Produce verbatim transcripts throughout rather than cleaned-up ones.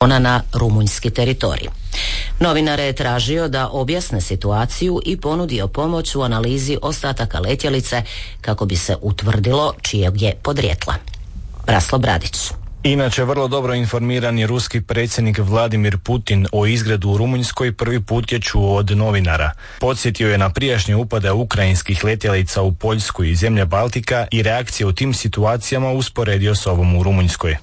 ona na rumunjski teritorij. Novinar je tražio da objasne situaciju i ponudio pomoć u analizi ostataka letjelice kako bi se utvrdilo čijeg je podrijetla. Braslo Bradić. Inače, vrlo dobro informiran je ruski predsjednik Vladimir Putin o izgredu u Rumunjskoj prvi put je čuo od novinara. Podsjetio je na prijašnje upade ukrajinskih letjelica u Poljsku i zemlje Baltika i reakcije u tim situacijama usporedio s ovom u Rumunjskoj.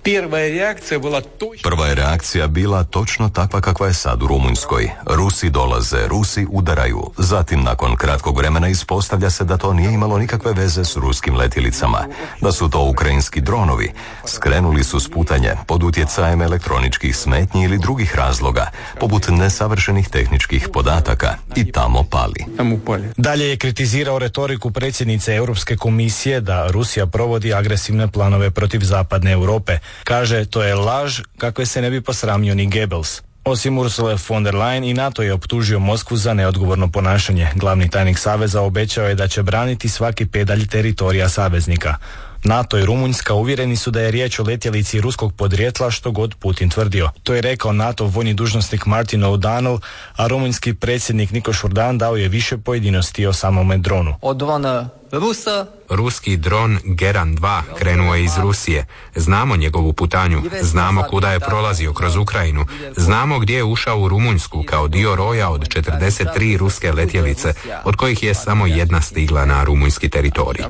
Prva je reakcija bila točno takva kakva je sad u Rumunjskoj. Rusi dolaze, Rusi udaraju. Zatim, nakon kratkog vremena ispostavlja se da to nije imalo nikakve veze s ruskim letjelicama. Da su to ukrajinski dronovi. Skrenuli su putanje pod utjecajem elektroničkih smetnji ili drugih razloga, poput nesavršenih tehničkih podataka, i tamo pali. Dalje je kritizirao retoriku predsjednice Europske komisije da Rusija provodi agresivne planove protiv zapadne Europe. Kaže, to je laž kakve se ne bi posramio ni Goebbels. Osim Ursule von der Leyen, i NATO je optužio Moskvu za neodgovorno ponašanje. Glavni tajnik Saveza obećao je da će braniti svaki pedalj teritorija saveznika. NATO i Rumunjska uvjereni su da je riječ o letjelici ruskog podrijetla, što god Putin tvrdio. To je rekao NATO vojni dužnosnik Martin O'Donnell, a rumunjski predsjednik Niko Šurdan dao je više pojedinosti o samome dronu. Od drona Rusa. Ruski dron Geran dva krenuo je iz Rusije. Znamo njegovu putanju, znamo kuda je prolazio kroz Ukrajinu, znamo gdje je ušao u Rumunjsku kao dio roja od četrdeset tri ruske letjelice, od kojih je samo jedna stigla na rumunjski teritorij.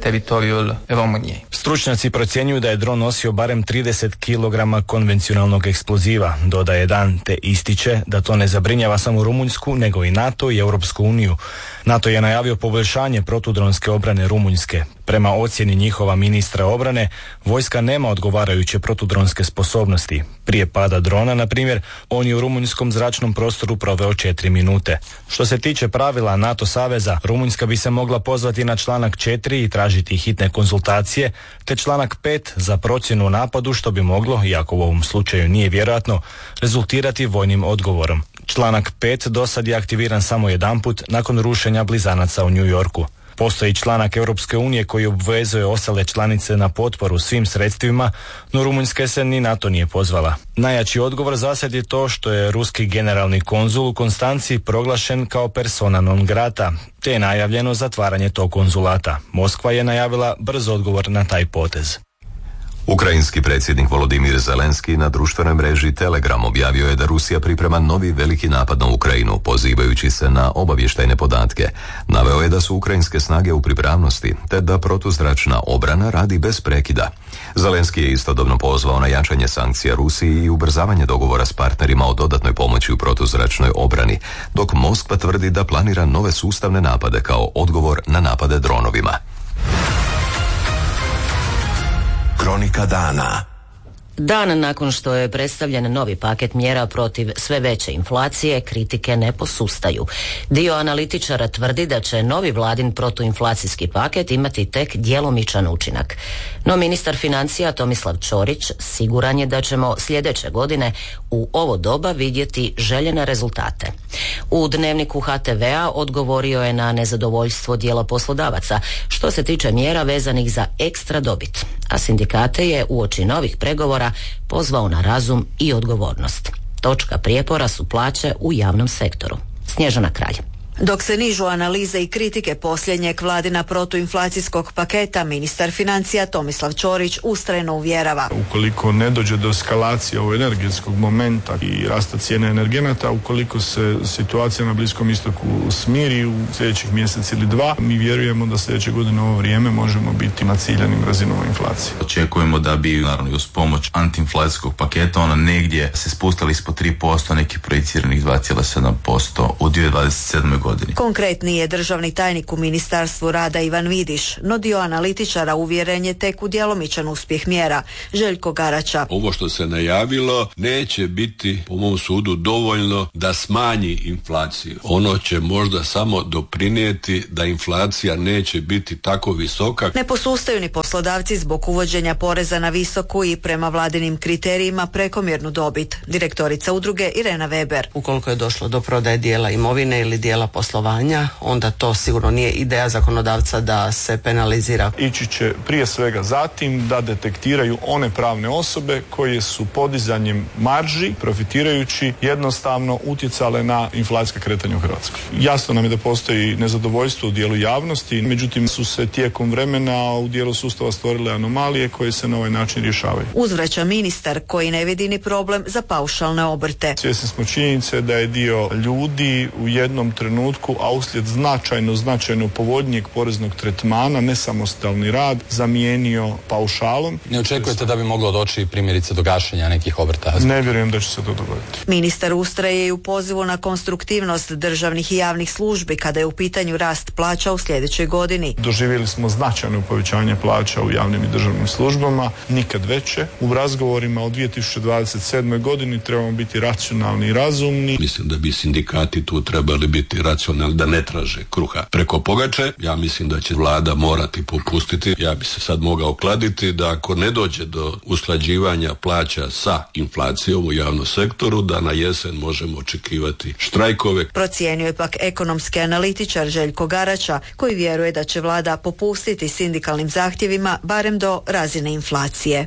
Stručnjaci procjenjuju da je dron nosio barem trideset kilograma konvencionalnog eksploziva. Dodaje Dan te ističe da to ne zabrinjava samo Rumunjsku, nego i NATO i Europsku uniju. NATO je najavio poboljšanje protudronske obrane Rumunjske. Prema ocjeni njihova ministra obrane, vojska nema odgovarajuće protudronske sposobnosti. Prije pada drona, na primjer, on je u rumunjskom zračnom prostoru proveo četiri minute. Što se tiče pravila NATO saveza, Rumunjska bi se mogla pozvati na članak četiri i tražiti hitne konzultacije, te članak pet za procjenu o napadu, što bi moglo, iako u ovom slučaju nije vjerojatno, rezultirati vojnim odgovorom. Članak pet dosad je aktiviran samo jedanput nakon rušenja blizanaca u New Yorku. Postoji članak Europske unije koji obvezuje ostale članice na potporu svim sredstvima, no Rumunjska se ni na to nije pozvala. Najjači odgovor zasad je to što je ruski generalni konzul u Konstanci proglašen kao persona non grata, te je najavljeno zatvaranje tog konzulata. Moskva je najavila brz odgovor na taj potez. Ukrajinski predsjednik Volodimir Zelenski na društvenoj mreži Telegram objavio je da Rusija priprema novi veliki napad na Ukrajinu, pozivajući se na obavještajne podatke. Naveo je da su ukrajinske snage u pripravnosti, te da protuzračna obrana radi bez prekida. Zelenski je istodobno pozvao na jačanje sankcija Rusiji i ubrzavanje dogovora s partnerima o dodatnoj pomoći u protuzračnoj obrani, dok Moskva tvrdi da planira nove sustavne napade kao odgovor na napade dronovima. Kronika dana. Dan nakon što je predstavljen novi paket mjera protiv sve veće inflacije, kritike ne posustaju. Dio analitičara tvrdi da će novi vladin protuinflacijski paket imati tek djelomičan učinak. No ministar financija Tomislav Ćorić siguran je da ćemo sljedeće godine u ovo doba vidjeti željene rezultate. U dnevniku H T V-a odgovorio je na nezadovoljstvo dijela poslodavaca što se tiče mjera vezanih za ekstra dobit, a sindikate je uoči novih pregovora pozvao na razum i odgovornost. Točka prijepora su plaće u javnom sektoru. Snježana Kralj. Dok se nižu analize i kritike posljednjeg vladina protuinflacijskog paketa, ministar financija Tomislav Ćorić ustrajno uvjerava. Ukoliko ne dođe do eskalacije ovog energetskog momenta i rasta cijene energenata, ukoliko se situacija na Bliskom istoku smiri u sljedećih mjesec ili dva, mi vjerujemo da sljedeće godine u ovo vrijeme možemo biti na ciljanim razinama inflacije. Očekujemo da bi, naravno, uz pomoć antiinflacijskog paketa ona negdje se spustili ispod tri posto, nekih projiciranih dva zarez sedam posto u dvije tisuće dvadeset sedme. godini. Konkretni je državni tajnik u Ministarstvu rada Ivan Vidiš, no dio analitičara uvjeren je tek u djelomičan uspjeh mjera. Željko Garača. Ovo što se najavilo neće biti, po mom sudu, dovoljno da smanji inflaciju. Ono će možda samo doprinijeti da inflacija neće biti tako visoka. Ne posustaju ni poslodavci zbog uvođenja poreza na visoku i prema vladinim kriterijima prekomjernu dobit. Direktorica udruge Irena Weber. Ukoliko je došlo do prodaje dijela imovine ili dijela poslovanja, onda to sigurno nije ideja zakonodavca da se penalizira. Ići će prije svega zatim da detektiraju one pravne osobe koje su podizanjem marži, profitirajući, jednostavno utjecale na inflacijska kretanja u Hrvatskoj. Jasno nam je da postoji nezadovoljstvo u dijelu javnosti, međutim su se tijekom vremena u dijelu sustava stvorile anomalije koje se na ovaj način rješavaju. Uzvraća ministar koji ne vidi ni problem za paušalne obrte. Svjesni smo činjenice da je dio ljudi u jednom trenutku, a uslijed značajno, značajno povoljnijeg poreznog tretmana, nesamostalni rad, zamijenio paušalom. Ne očekujete da bi moglo doći primjerice do gašenja nekih obrta? Ne vjerujem da će se to dogoditi. Ministar ustraje i u pozivu na konstruktivnost državnih i javnih službi kada je u pitanju rast plaća u sljedećoj godini. Doživjeli smo značajno povećanje plaća u javnim i državnim službama, nikad veće. U razgovorima o dvije tisuće dvadeset sedmoj godini trebamo biti racionalni i razumni. Mislim da bi sindikati tu trebali biti racionalni, da ne traže kruha preko pogače. Ja mislim da će vlada morati popustiti. Ja bi se sad mogao kladiti da ako ne dođe do usklađivanja plaća sa inflacijom u javnom sektoru, da na jesen možemo očekivati štrajkove. Procijenio je pak ekonomski analitičar Željko Garača, koji vjeruje da će vlada popustiti sindikalnim zahtjevima barem do razine inflacije.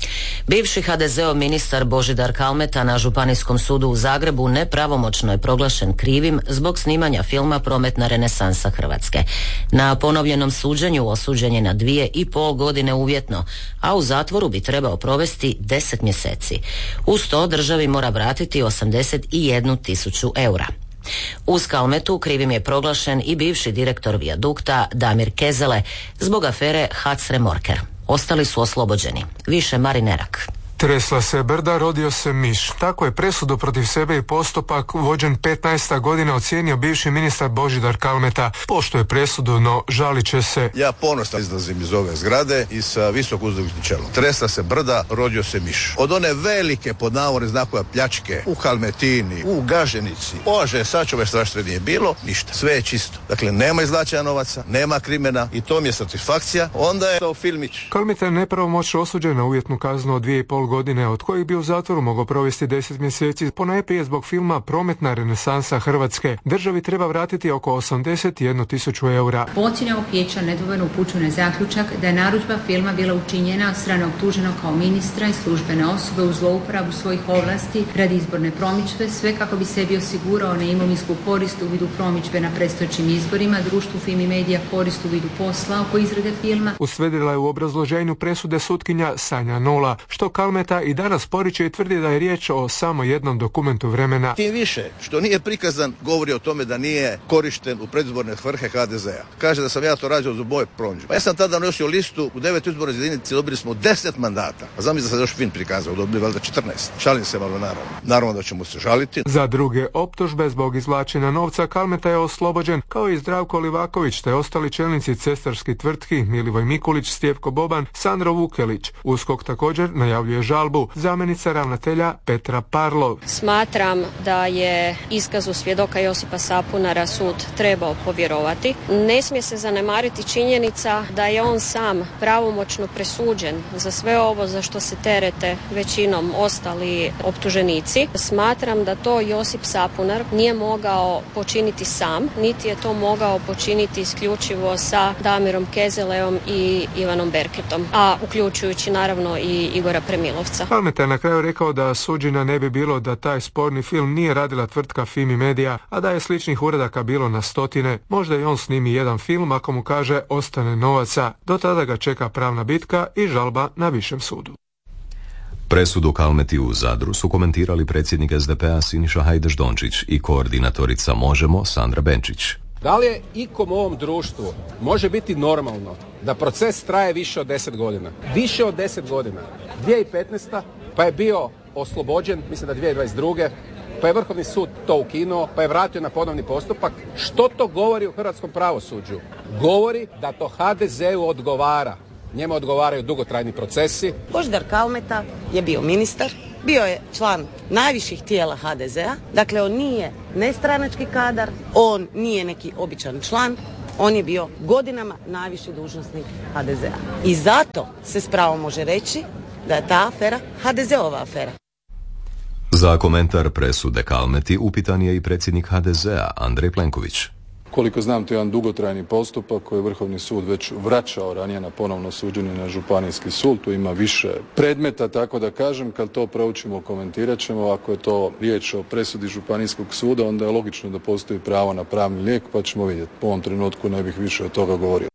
Bivši ha de ze ov ministar Božidar Kalmeta na Županijskom sudu u Zagrebu nepravomoćno je proglašen krivim zbog snimanja filma Prometna renesansa Hrvatske. Na ponovljenom suđenju osuđen je na dvije i pol godine uvjetno, a u zatvoru bi trebao provesti deset mjeseci. Uz to državi mora vratiti osamdeset jednu tisuću eura. Uz Kalmetu krivim je proglašen i bivši direktor Vijadukta Damir Kezele zbog afere Hac Remorker. Ostali su oslobođeni. Više Marinerak. Tresla se brda, rodio se miš. Tako je presudu protiv sebe i postupak vođen petnaesta godina ocijenio bivši ministar Božidar Kalmeta. Poštuje presudu, no žalit će se. Ja ponosno izlazim iz ove zgrade i sa visoko uzdignutnim čelom. Tresla se brda, rodio se miš. Od one velike pod navodne znakove pljačke u Kalmetini, u Gaženici, Bože, sačuvaj strašno nije bilo, ništa. Sve je čisto. Dakle, nema izvlačenja novaca, nema krimena i to mi je satisfakcija. Onda je to filmić. Kalmeta je nepravomoćno osuđen na uvjetnu kaznu od dvije i pol godine, od kojih bi u zatvoru mogao provesti deset mjeseci, ponajprije zbog filma Prometna renesansa Hrvatske. Državi treba vratiti oko osamdeset jednu tisuću eura. Po ocjeni ovog vijeća nedvojbeno upućuje na zaključak da je narudžba filma bila učinjena od strane optuženog kao ministra i službene osobe u zlouporabu svojih ovlasti radi izborne promidžbe, sve kako bi sebi osigurao na imovinsku korist u vidu promidžbe na predstojećim izborima, društvu Fimi Media korist u vidu posla oko izrade filma. Ustvrdila je u obrazloženju presude sutkinja Sanja Nola, što Kalmeta i danas poriče i tvrdi da je riječ o samo jednom dokumentu vremena. Tim više što nije prikazan govori o tome da nije korišten u predizborne svrhe ha de zea. Kaže da sam ja to radio za moje promidžbe. Ja sam tada nosio listu u devet izborne jedinice, dobili smo deset mandata. A znam da sam još fin prikazao, dobili valjda četrnaest. Šalim se malo naravno. Naravno da ćemo se žaliti. Za druge optužbe zbog izvlačenja novca Kalmeta je oslobođen, kao i Zdravko Livaković te ostali čelnici cestarskih tvrtki Milivoj Mikulić, Stjepko Boban, Sandro Vukelić. USKOK također najavljuje žalbu. Zamjenica ravnatelja Petra Parlov. Smatram da je iskazu svjedoka Josipa Sapunara sud trebao povjerovati. Ne smije se zanemariti činjenica da je on sam pravomoćno presuđen za sve ovo za što se terete većinom ostali optuženici. Smatram da to Josip Sapunar nije mogao počiniti sam, niti je to mogao počiniti isključivo sa Damirom Kezeleom i Ivanom Berketom, a uključujući naravno i Igora Premilovca. Kalmeta je na kraju rekao da suđenja ne bi bilo da taj sporni film nije radila tvrtka Fimi Media, a da je sličnih uradaka bilo na stotine. Možda i on snimi jedan film ako mu kaže ostane novaca. Do tada ga čeka pravna bitka i žalba na višem sudu. Presudu Kalmeti u Zadru su komentirali predsjednik es de pe a Siniša Hajdaš Dončić i koordinatorica Možemo Sandra Benčić. Da li je ikom u ovom društvu može biti normalno da proces traje više od deset godina? Više od deset godina. dvije tisuće petnaesta pa je bio oslobođen, mislim da dvije tisuće dvadeset druge pa je Vrhovni sud to ukinuo, pa je vratio na ponovni postupak. Što to govori u hrvatskom pravosuđu? Govori da to ha de zeu odgovara. Njemu odgovaraju dugotrajni procesi. Božidar Kalmeta je bio ministar, bio je član najviših tijela ha de zea, dakle on nije nestranački kadar, on nije neki običan član, on je bio godinama najviši dužnosnik ha de zea. I zato se s pravom može reći da je ta afera ha de zeova afera. Za komentar presude Kalmeti upitan je i predsjednik ha de zea Andrej Plenković. Koliko znam, to je jedan dugotrajni postupak koji je Vrhovni sud već vraćao ranije na ponovno suđenje na Županijski sud. Tu ima više predmeta, tako da kažem. Kad to proučimo, komentirat ćemo. Ako je to riječ o presudi Županijskog suda, onda je logično da postoji pravo na pravni lijek, pa ćemo vidjeti. U ovom trenutku ne bih više od toga govorio.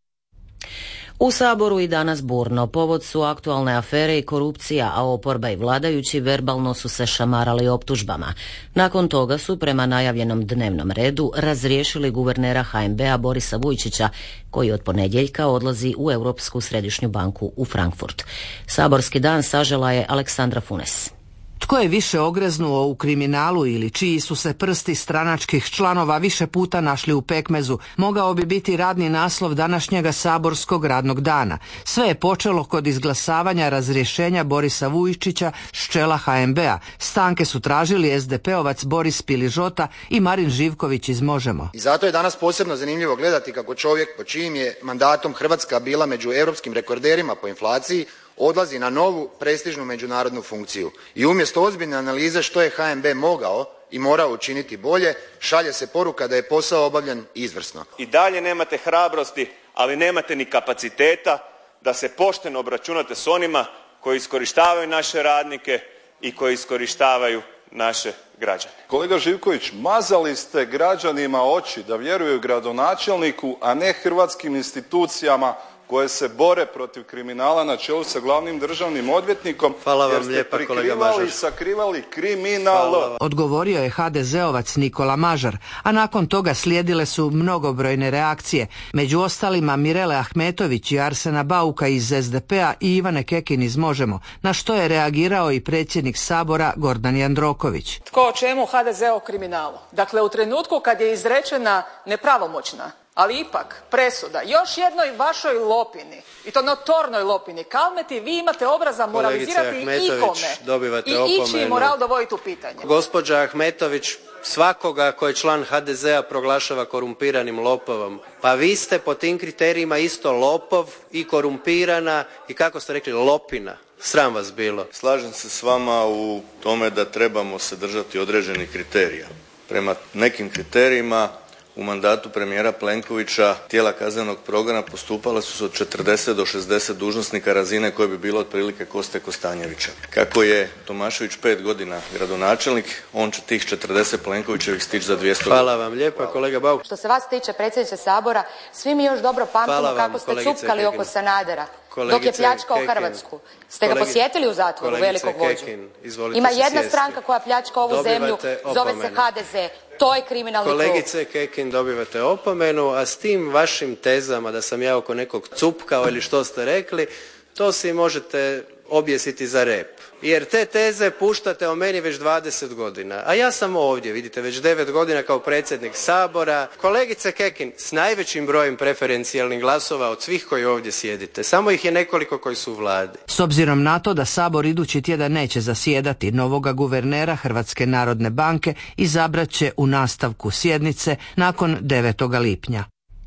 U Saboru i danas burno. Povod su aktualne afere i korupcija, a oporba i vladajući verbalno su se šamarali optužbama. Nakon toga su prema najavljenom dnevnom redu razriješili guvernera ha en be a Borisa Vujčića, koji od ponedjeljka odlazi u Europsku središnju banku u Frankfurt. Saborski dan sažela je Aleksandra Funes. Tko je više ogreznuo u kriminalu ili čiji su se prsti stranačkih članova više puta našli u pekmezu, mogao bi biti radni naslov današnjega saborskog radnog dana. Sve je počelo kod izglasavanja razrješenja Borisa Vujčića s čela ha en be a. Stanke su tražili es de pe-ovac Boris Piližota i Marin Živković iz Možemo. I zato je danas posebno zanimljivo gledati kako čovjek po čijim je mandatom Hrvatska bila među europskim rekorderima po inflaciji odlazi na novu prestižnu međunarodnu funkciju. I umjesto ozbiljne analize što je ha en be mogao i morao učiniti bolje, šalje se poruka da je posao obavljen izvrsno. I dalje nemate hrabrosti, ali nemate ni kapaciteta da se pošteno obračunate s onima koji iskorištavaju naše radnike i koji iskorištavaju naše građane. Kolega Živković, mazali ste građanima oči da vjeruju gradonačelniku, a ne hrvatskim institucijama koje se bore protiv kriminala na čelu sa glavnim državnim odvjetnikom. Hvala vam jer ste lijepa, kolega prikrivali Mažar. i sakrivali kriminal. Odgovorio je ha de zeovac Nikola Mažar, a nakon toga slijedile su mnogobrojne reakcije. Među ostalima Mirele Ahmetović i Arsena Bauka iz es de pe a i Ivane Kekin iz Možemo, na što je reagirao i predsjednik Sabora Gordan Jandroković. Tko o čemu, ha de ze o kriminalu. Dakle, u trenutku kad je izrečena nepravomoćna, ali ipak presuda još jednoj vašoj lopini, i to notornoj lopini Kalmeti, vi imate obraza moralizirati ikome dobivate i opomenu. ići moral dovoditi u pitanje. Gospođa Ahmetović svakoga ko je član ha de ze a proglašava korumpiranim lopovom. Pa vi ste po tim kriterijima isto lopov i korumpirana i, kako ste rekli, lopina. Sram vas bilo. Slažem se s vama u tome da trebamo se držati određenih kriterija. Prema nekim kriterijima u mandatu premijera Plenkovića tijela kaznenog progona postupala su se od četrdeset do šezdeset dužnosnika razine koje bi bilo otprilike Koste Kostanjevića. Kako je Tomašević pet godina gradonačelnik, on će tih četrdeset Plenkovićevih stići za dvjesto. Hvala vam lijepa, kolega Bauk. Što se vas tiče, predsjedniče Sabora, svi mi još dobro pamtimo kako ste cupkali oko Sanadera dok je pljačkao Kekin. Hrvatsku. Ste ga Kolegi... posjetili u zatvoru, velikog vođu? Ima jedna stranka koja pljačka ovu dobivate zemlju, opomenu. Zove se ha de ze. To je kriminalni krug. Kolegice Kekin, dobivate opomenu, a s tim vašim tezama da sam ja oko nekog cupkao ili što ste rekli, to si možete objesiti za rep. Jer te teze puštate o meni već dvadeset godina. A ja sam ovdje, vidite, već devet godina kao predsjednik Sabora. Kolegice Kekin, s najvećim brojem preferencijalnih glasova od svih koji ovdje sjedite. Samo ih je nekoliko koji su u vladi. S obzirom na to da Sabor idući tjedan neće zasjedati, novoga guvernera Hrvatske narodne banke izabrat će u nastavku sjednice nakon devetog lipnja.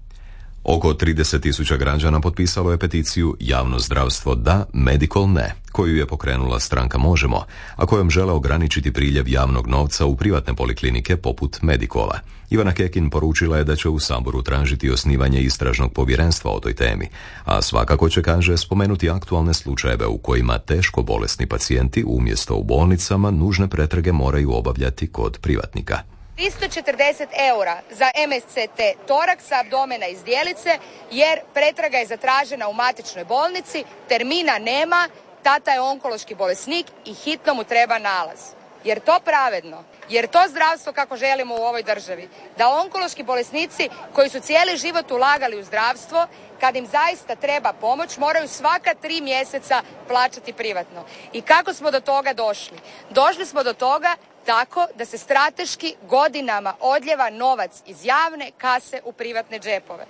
Oko trideset tisuća građana potpisalo je peticiju Javno zdravstvo da, Medical ne, koju je pokrenula stranka Možemo, a kojom žele ograničiti priljev javnog novca u privatne poliklinike poput Medicola. Ivana Kekin poručila je da će u Saboru tražiti osnivanje istražnog povjerenstva o toj temi, a svakako će, kaže, spomenuti aktualne slučajeve u kojima teško bolesni pacijenti umjesto u bolnicama nužne pretrage moraju obavljati kod privatnika. tristo četrdeset eura za em es ce te toraksa, abdomena i zdjelice, jer pretraga je zatražena u matičnoj bolnici, termina nema, tata je onkološki bolesnik i hitno mu treba nalaz. Jer to pravedno? Jer to zdravstvo kako želimo u ovoj državi? Da onkološki bolesnici koji su cijeli život ulagali u zdravstvo, kad im zaista treba pomoć, moraju svaka tri mjeseca plaćati privatno. I kako smo do toga došli? Došli smo do toga tako da se strateški godinama odljeva novac iz javne kase u privatne džepove.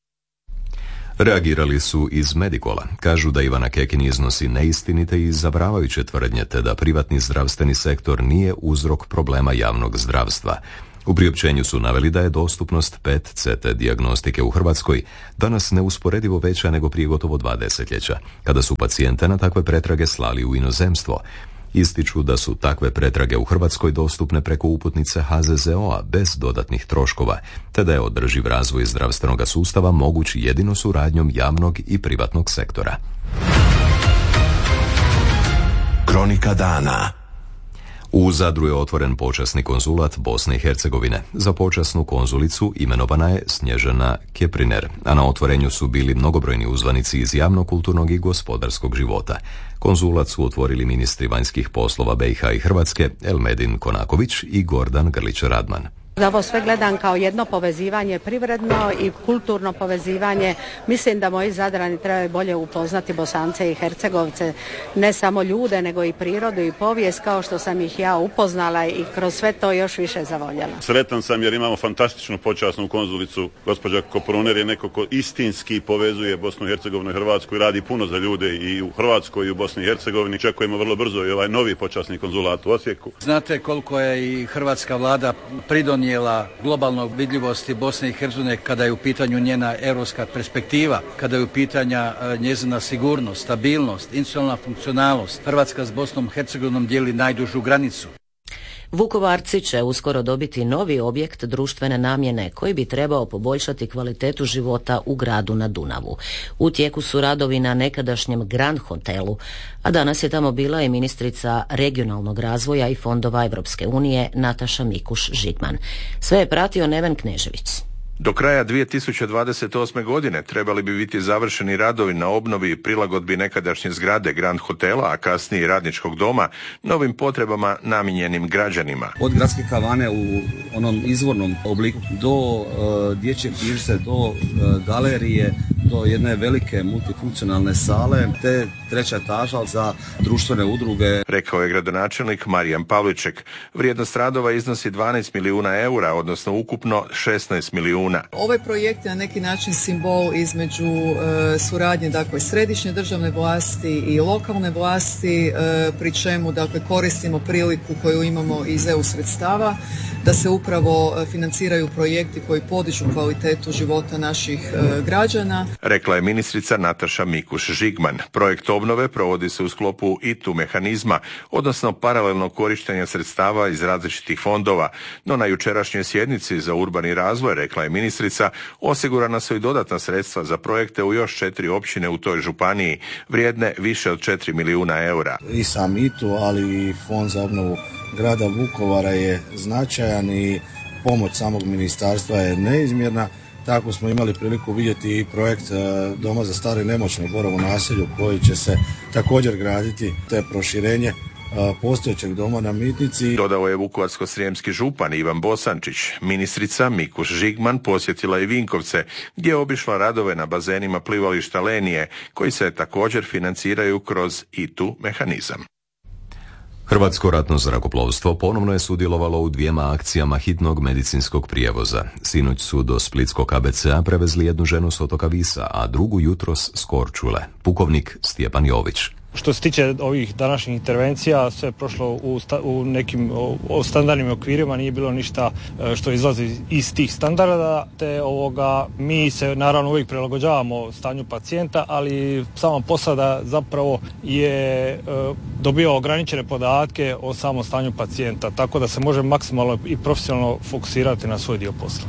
Reagirali su iz Medicola. Kažu da Ivana Kekin iznosi neistinite i zavaravajuće tvrdnje te da privatni zdravstveni sektor nije uzrok problema javnog zdravstva. U priopćenju su naveli da je dostupnost P E T C T dijagnostike u Hrvatskoj danas neusporedivo veća nego prije gotovo dva desetljeća, kada su pacijente na takve pretrage slali u inozemstvo. Ističu da su takve pretrage u Hrvatskoj dostupne preko uputnice H Z Z O-a bez dodatnih troškova, te da je održiv razvoj zdravstvenog sustava moguć jedino suradnjom javnog i privatnog sektora. Kronika dana. U Zadru je otvoren počasni konzulat Bosne i Hercegovine. Za počasnu konzulicu imenovana je Snježana Kepriner, a na otvorenju su bili mnogobrojni uzvanici iz javnog, kulturnog i gospodarskog života. Konzulat su otvorili ministri vanjskih poslova B i H i Hrvatske Elmedin Konaković i Gordan Grlić-Radman. Ovo sve gledam kao jedno povezivanje privredno i kulturno povezivanje. Mislim da moji Zadrani trebaju bolje upoznati Bosance i Hercegovce, ne samo ljude, nego i prirodu i povijest, kao što sam ih ja upoznala i kroz sve to još više zavoljela. Sretan sam jer imamo fantastičnu počasnu konzulicu. Gospođa Kopruner je neko ko istinski povezuje Bosnu i Hercegovinu i Hrvatsku i radi puno za ljude i u Hrvatskoj i u Bosni i Hercegovini. Čekujemo vrlo brzo i ovaj novi počasni konzulat u Osijeku. Znate koliko je i hrvatska vlada pridonijela globalnog vidljivosti Bosne i Hercegovine kada je u pitanju njena europska perspektiva, kada je u pitanju njezina sigurnost, stabilnost, institucionalna funkcionalnost. Hrvatska s Bosnom i Hercegovinom dijeli najdužu granicu. Vukovarci će uskoro dobiti novi objekt društvene namjene koji bi trebao poboljšati kvalitetu života u gradu na Dunavu. U tijeku su radovi na nekadašnjem Grand hotelu, a danas je tamo bila i ministrica regionalnog razvoja i fondova Europske unije Nataša Mikuš-Žigman. Sve je pratio Neven Knežević. Do kraja dvije tisuće dvadeset osme. godine trebali bi biti završeni radovi na obnovi i prilagodbi nekadašnje zgrade Grand hotela, a kasnije i radničkog doma, novim potrebama namijenjenim građanima. Od gradske kavane u onom izvornom obliku do uh, dječje knjižnice, do uh, galerije, do jedne velike multifunkcionalne sale, te treća etaža za društvene udruge. Rekao je gradonačelnik Marijan Pavliček. Vrijednost radova iznosi dvanaest milijuna eura, odnosno ukupno šesnaest milijuna. Ovaj projekt je na neki način simbol između e, suradnje dakle središnje državne vlasti i lokalne vlasti, e, pri čemu dakle koristimo priliku koju imamo iz E U sredstava da se upravo financiraju projekti koji podižu kvalitetu života naših e, građana. Rekla je ministrica Nataša Mikuš-Žigman. Projekt obnove provodi se u sklopu I T U mehanizma, odnosno paralelno korištenja sredstava iz različitih fondova, no na jučerašnjoj sjednici za urbani razvoj, rekla je ministrica, osigurana su i dodatna sredstva za projekte u još četiri općine u toj županiji, vrijedne više od četiri milijuna eura. I sam I T U, ali i Fond za obnovu grada Vukovara je značajan i pomoć samog ministarstva je neizmjerna. Tako smo imali priliku vidjeti i projekt Doma za stare i nemoćne u Borovu naselju koji će se također graditi, te proširenje postojećeg doma na Mitnici. Dodao je vukovarsko-srijemski župan Ivan Bosančić. Ministrica Mikuš-Žigman posjetila i Vinkovce, gdje je obišla radove na bazenima plivališta Lenije, koji se također financiraju kroz I T U mehanizam. Hrvatsko ratno zrakoplovstvo ponovno je sudjelovalo u dvijema akcijama hitnog medicinskog prijevoza. Sinoć su do splitskog A B C-a prevezli jednu ženu s otoka Visa, a drugu jutros s Korčule. Pukovnik Stjepan Jović. Što se tiče ovih današnjih intervencija, sve je prošlo u, sta, u nekim o, standardnim okvirima, nije bilo ništa što izlazi iz tih standarda, te ovoga mi se naravno uvijek prilagođavamo stanju pacijenta, ali sama posada zapravo je e, dobio ograničene podatke o samom stanju pacijenta, tako da se može maksimalno i profesionalno fokusirati na svoj dio posla.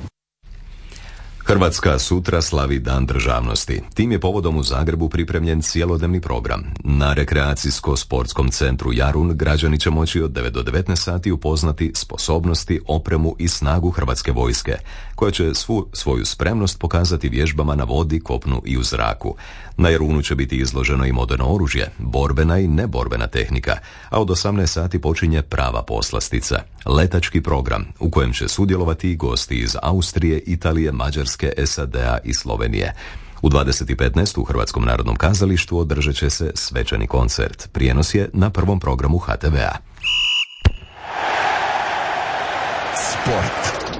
Hrvatska sutra slavi Dan državnosti. Tim je povodom u Zagrebu pripremljen cjelodnevni program. Na rekreacijsko-sportskom centru Jarun građani će moći od devet do devetnaest sati upoznati sposobnosti, opremu i snagu Hrvatske vojske, koja će svu svoju spremnost pokazati vježbama na vodi, kopnu i u zraku. Na Jarunu će biti izloženo i moderno oružje, borbena i neborbena tehnika, a od osamnaest sati počinje prava poslastica. Letački program u kojem će sudjelovati i gosti iz Austrije, Italije, Mađarske, S A D-a i Slovenije. U dvadeset i petnaest u Hrvatskom narodnom kazalištu održat će se svečani koncert. Prijenos je na prvom programu H T V-a. Sport.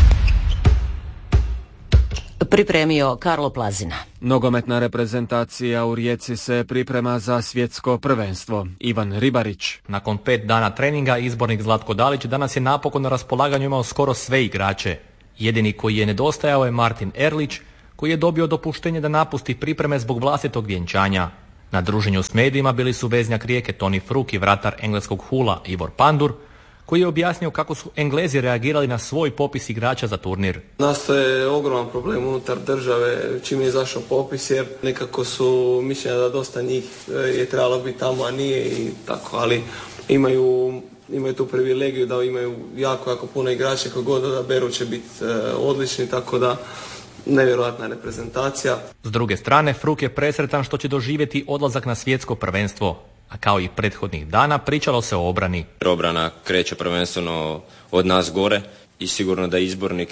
Pripremio Karlo Plazina. Nogometna reprezentacija u Rijeci se priprema za svjetsko prvenstvo. Ivan Ribarić. Nakon pet dana treninga izbornik Zlatko Dalić danas je napokon na raspolaganju imao skoro sve igrače. Jedini koji je nedostajao je Martin Erlić, koji je dobio dopuštenje da napusti pripreme zbog vlastitog vjenčanja. Na druženju s medijima bili su veznjak Rijeke Toni Fruk i vratar engleskog Hula Ivor Pandur, koji je objasnio kako su Englezi reagirali na svoj popis igrača za turnir. Nastaje ogroman problem unutar države čim je izašao popis, jer nekako su mišljenja da dosta njih je trebalo biti tamo, a nije i tako, ali imaju, imaju tu privilegiju da imaju jako, jako puno igrača, koji god odaberu će biti odlični, tako da nevjerojatna reprezentacija. S druge strane, Fruk je presretan što će doživjeti odlazak na svjetsko prvenstvo, a kao i prethodnih dana pričalo se o obrani. Obrana kreće prvenstveno od nas gore i sigurno da izbornik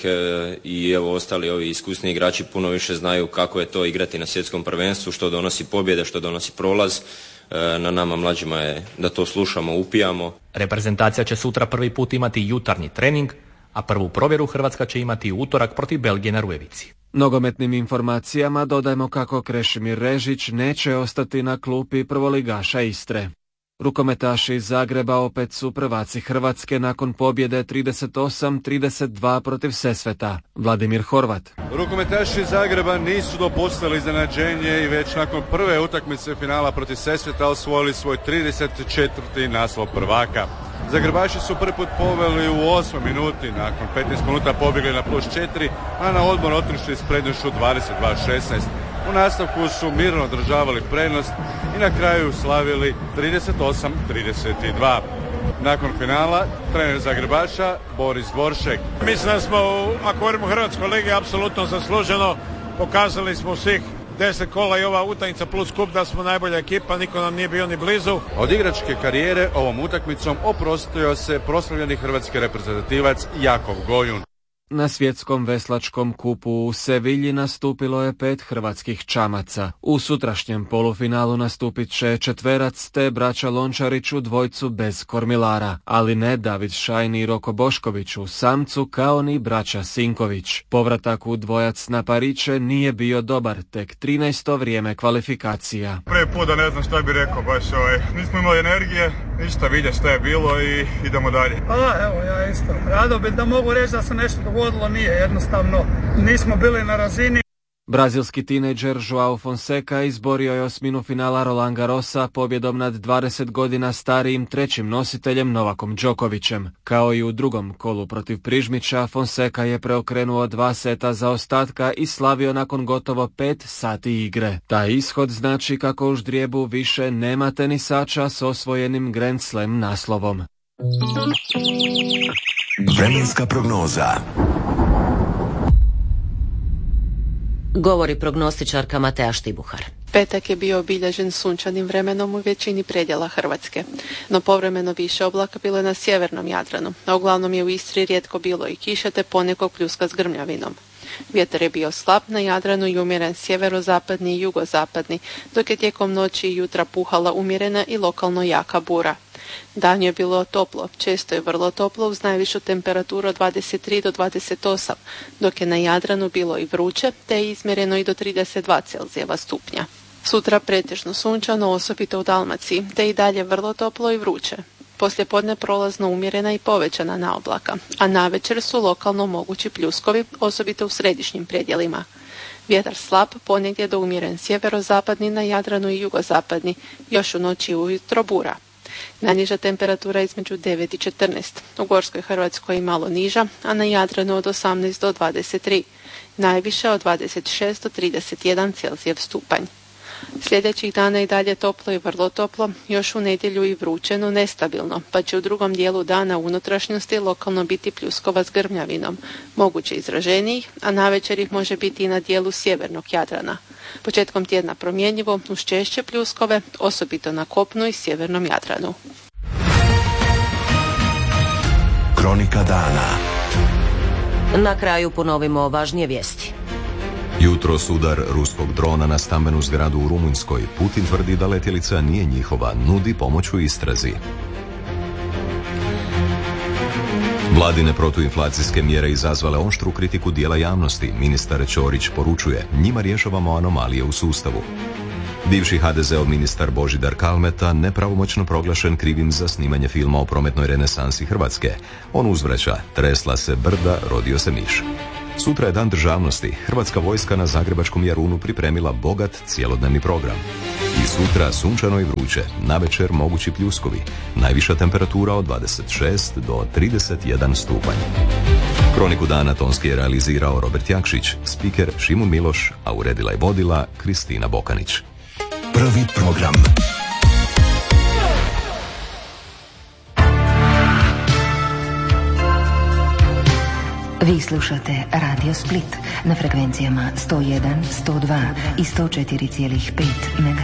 i evo ostali ovi iskusni igrači puno više znaju kako je to igrati na svjetskom prvenstvu, što donosi pobjede, što donosi prolaz. Na nama mlađima je da to slušamo, upijamo. Reprezentacija će sutra prvi put imati jutarnji trening, a prvu provjeru Hrvatska će imati u utorak protiv Belgije na Rujevici. Nogometnim informacijama dodajemo kako Krešimir Režić neće ostati na klupi prvoligaša Istre. Rukometaši iz Zagreba opet su prvaci Hrvatske nakon pobjede trideset osam trideset dva protiv Sesveta. Vladimir Horvat. Rukometaši iz Zagreba nisu dopustili iznenađenje i već nakon prve utakmice finala protiv Sesveta osvojili svoj trideset četvrti naslov prvaka. Zagrebaši su prvi put poveli u osmoj minuti, nakon petnaest minuta pobjegli na plus četiri, a na odmor otišli s prednošću dvadeset dva šesnaest. U nastavku su mirno održavali prednost i na kraju slavili trideset osam trideset dva. Nakon finala, trener Zagrebaša Boris Dvoršek. Mislim da smo, ako govorimo o Hrvatskoj ligi, apsolutno zasluženo. Pokazali smo svih deset kola i ova utakmica plus kup da smo najbolja ekipa, niko nam nije bio ni blizu. Od igračke karijere ovom utakmicom oprostio se proslavljeni hrvatski reprezentativac Jakov Gojun. Na svjetskom veslačkom kupu u Sevilji nastupilo je pet hrvatskih čamaca. U sutrašnjem polufinalu nastupit će četverac te braća Lončarić u dvojcu bez kormilara, ali ne David Šajn i Roko Bošković u samcu kao ni braća Sinković. Povratak u dvojac na Pariće nije bio dobar, tek trinaesto vrijeme kvalifikacija. Prvi put da ne znam šta bi rekao, baš ovaj, nismo imali energije, ništa, vidje šta je bilo i idemo dalje. Pa evo, ja isto, rado bi da mogu reći da se nešto dogodilo, nije, jednostavno nismo bili na razini. Brazilski tinejdžer Joao Fonseca izborio je osminu finala Roland Garrosa pobjedom nad dvadeset godina starijim trećim nositeljem Novakom Đokovićem. Kao i u drugom kolu protiv Prižmića, Fonseca je preokrenuo dva seta zaostatka i slavio nakon gotovo pet sati igre. Taj ishod znači kako u ždrijebu više nema tenisača s osvojenim Grand Slam naslovom. Vremenska prognoza. Govori prognostičarka Matea Štibuhar. Petak je bio obilježen sunčanim vremenom u većini predjela Hrvatske, no povremeno više oblaka bilo je na sjevernom Jadranu, a uglavnom je u Istri rijetko bilo i kiše te ponekog pljuska s grmljavinom. Vjetar je bio slab na Jadranu i umjeren sjeverozapadni i jugozapadni, dok je tijekom noći i jutra puhala umjerena i lokalno jaka bura. Dan je bilo toplo, često je vrlo toplo uz najvišu temperaturu od dvadeset tri do dvadeset osam, dok je na Jadranu bilo i vruće, te je izmjereno i do trideset dva Celzijeva stupnja. Sutra pretežno sunčano, osobito u Dalmaciji, te i dalje vrlo toplo i vruće. Poslijepodne prolazno umjerena i povećana naoblaka, a navečer su lokalno mogući pljuskovi, osobito u središnjim predjelima. Vjetar slab, ponegdje do umjeren sjeverozapadni na Jadranu i jugozapadni, još u noći ujutro bura. Najniža temperatura između devet i četrnaest, u Gorskoj Hrvatskoj malo niža, a na Jadranu od osamnaest do dvadeset tri, najviše od dvadeset šest do trideset jedan Celzijev stupanj. Sljedećih dana i dalje toplo i vrlo toplo, još u nedjelju i vruće, no nestabilno, pa će u drugom dijelu dana u unutrašnjosti lokalno biti pljuskova s grmljavinom, moguće izraženijih, a navečer ih može biti i na dijelu sjevernog Jadrana. Početkom tjedna promjenjivo uz češće pljuskove, osobito na kopnu i sjevernom Jadranu. Kronika dana. Na kraju ponovimo važnije vijesti. Jutros udar ruskog drona na stambenu zgradu u Rumunjskoj. Putin tvrdi da letjelica nije njihova, nudi pomoć u istrazi. Vladine protuinflacijske mjere izazvale oštru kritiku dijela javnosti. Ministar Ćorić poručuje, njima rješavamo anomalije u sustavu. Bivši ha de zeov ministar Božidar Kalmeta nepravomoćno proglašen krivim za snimanje filma o prometnoj renesansi Hrvatske. On uzvraća, tresla se brda, rodio se miš. Sutra je dan državnosti. Hrvatska vojska na zagrebačkom Jarunu pripremila bogat cjelodnevni program. I sutra sunčano i vruće, navečer mogući pljuskovi. Najviša temperatura od dvadeset šest do trideset jedan stupanj. Kroniku dana tonski je realizirao Robert Jakšić, spiker Šimun Miloš, a uredila i vodila Kristina Bokanić. Prvi program. Vi slušate Radio Split na frekvencijama sto jedan, sto dva i sto četiri zarez pet MHz.